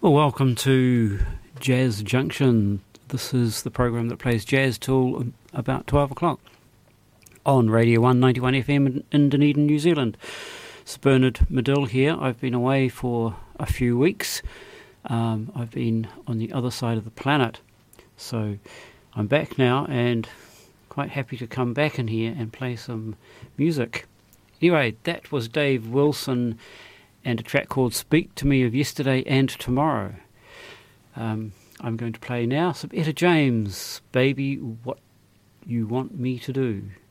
Well, welcome to Jazz Junction. This is the program that plays jazz till about 12 o'clock on Radio 191 FM in Dunedin, New Zealand. It's Bernard Medill here. I've been away for a few weeks. I've been on the other side of the planet. So I'm back now and quite happy to come back in here and play some music. Anyway, that was Dave Wilson and a track called Speak to Me of Yesterday and Tomorrow. I'm going to play now some Etta James, Baby, What You Want Me to Do.